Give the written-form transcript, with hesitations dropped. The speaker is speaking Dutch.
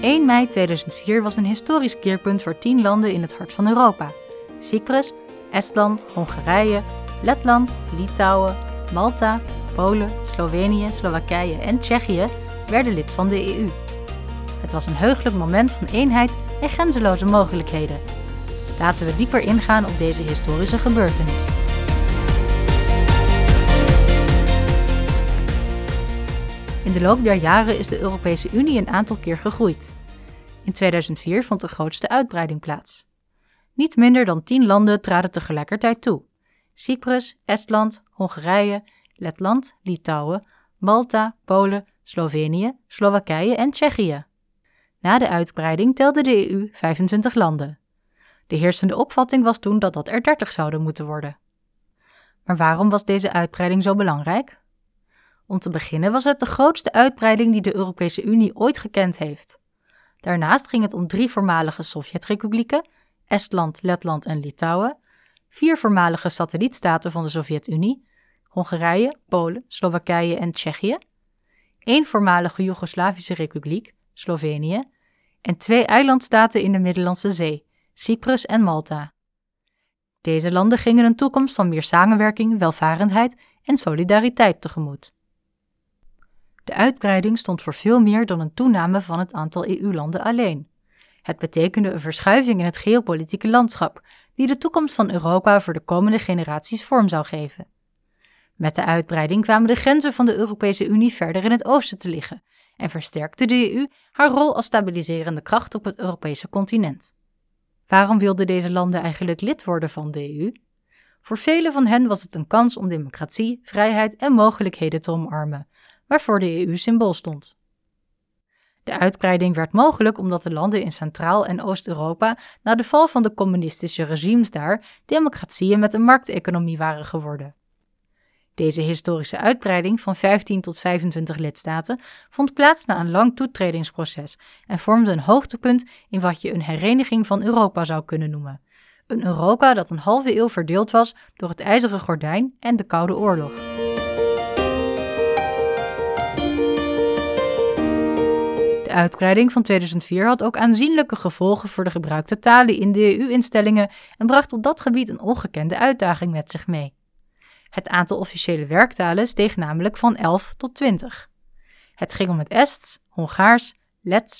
1 mei 2004 was een historisch keerpunt voor 10 landen in het hart van Europa. Cyprus, Estland, Hongarije, Letland, Litouwen, Malta, Polen, Slovenië, Slowakije en Tsjechië werden lid van de EU. Het was een heugelijk moment van eenheid en grenzeloze mogelijkheden. Laten we dieper ingaan op deze historische gebeurtenis. In de loop der jaren is de Europese Unie een aantal keer gegroeid. In 2004 vond de grootste uitbreiding plaats. Niet minder dan 10 landen traden tegelijkertijd toe. Cyprus, Estland, Hongarije, Letland, Litouwen, Malta, Polen, Slovenië, Slowakije en Tsjechië. Na de uitbreiding telde de EU 25 landen. De heersende opvatting was toen dat dat er 30 zouden moeten worden. Maar waarom was deze uitbreiding zo belangrijk? Om te beginnen was het de grootste uitbreiding die de Europese Unie ooit gekend heeft. Daarnaast ging het om 3 voormalige Sovjetrepublieken, Estland, Letland en Litouwen, 4 voormalige satellietstaten van de Sovjet-Unie, Hongarije, Polen, Slowakije en Tsjechië, 1 voormalige Joegoslavische republiek, Slovenië, en 2 eilandstaten in de Middellandse Zee, Cyprus en Malta. Deze landen gingen een toekomst van meer samenwerking, welvarendheid en solidariteit tegemoet. De uitbreiding stond voor veel meer dan een toename van het aantal EU-landen alleen. Het betekende een verschuiving in het geopolitieke landschap, die de toekomst van Europa voor de komende generaties vorm zou geven. Met de uitbreiding kwamen de grenzen van de Europese Unie verder in het oosten te liggen en versterkte de EU haar rol als stabiliserende kracht op het Europese continent. Waarom wilden deze landen eigenlijk lid worden van de EU? Voor velen van hen was het een kans om democratie, vrijheid en mogelijkheden te omarmen, waarvoor de EU symbool stond. De uitbreiding werd mogelijk omdat de landen in Centraal- en Oost-Europa na de val van de communistische regimes daar democratieën met een markteconomie waren geworden. Deze historische uitbreiding van 15 tot 25 lidstaten vond plaats na een lang toetredingsproces en vormde een hoogtepunt in wat je een hereniging van Europa zou kunnen noemen. Een Europa dat een halve eeuw verdeeld was door het IJzeren Gordijn en de Koude Oorlog. De uitbreiding van 2004 had ook aanzienlijke gevolgen voor de gebruikte talen in de EU-instellingen en bracht op dat gebied een ongekende uitdaging met zich mee. Het aantal officiële werktalen steeg namelijk van 11 tot 20. Het ging om het Ests, Hongaars, Lets,